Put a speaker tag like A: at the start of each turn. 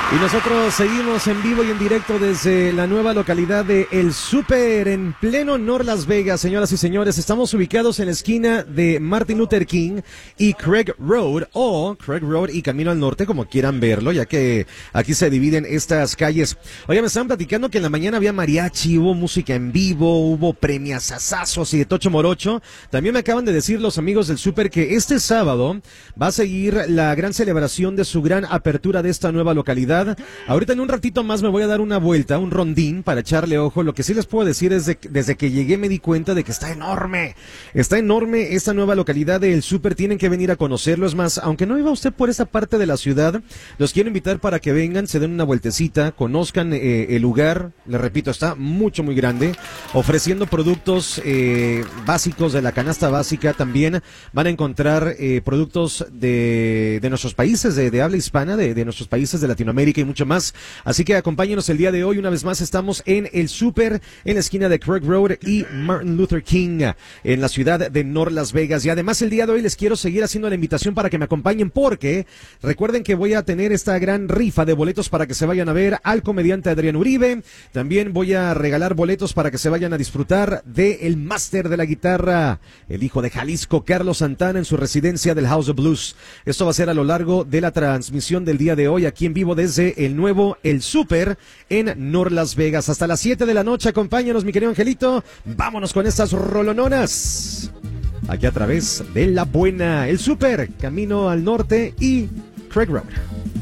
A: Y nosotros seguimos en vivo y en directo desde la nueva localidad de El Súper, en pleno North Las Vegas, señoras y señores. Estamos ubicados en la esquina de Martin Luther King y Craig Road, o Craig Road y Camino al Norte, como quieran verlo, ya que aquí se dividen estas calles. Oye, me estaban platicando que en la mañana había mariachi, hubo música en vivo, hubo premiasazazos y de Tocho Morocho. También me acaban de decir los amigos del Súper que este sábado va a seguir la gran celebración de su gran apertura de esta nueva localidad. Ahorita en un ratito más me voy a dar una vuelta, un rondín para echarle ojo. Lo que sí les puedo decir es desde que llegué me di cuenta de que está enorme esta nueva localidad del Súper. Tienen que venir a conocerlo. Es más, aunque no iba usted por esa parte de la ciudad, los quiero invitar para que vengan, se den una vueltecita, conozcan el lugar. Les repito, está muy grande, ofreciendo productos básicos de la canasta básica. También van a encontrar productos de nuestros países de habla hispana, de nuestros países de Latinoamérica y mucho más. Así que acompáñenos el día de hoy. Una vez más estamos en El Súper, en la esquina de Craig Road y Martin Luther King, en la ciudad de North Las Vegas. Y además el día de hoy les quiero seguir haciendo la invitación para que me acompañen, porque recuerden que voy a tener esta gran rifa de boletos para que se vayan a ver al comediante Adrián Uribe. También voy a regalar boletos para que se vayan a disfrutar de el máster de la guitarra, el hijo de Jalisco, Carlos Santana, en su residencia del House of Blues. Esto va a ser a lo largo de la transmisión del día de hoy, aquí en vivo desde el nuevo El Súper en North Las Vegas. Hasta las 7 de la noche, acompáñanos, mi querido Angelito. Vámonos con estas rolononas. Aquí a través de La Buena, El Súper, Camino al Norte y Craig Road.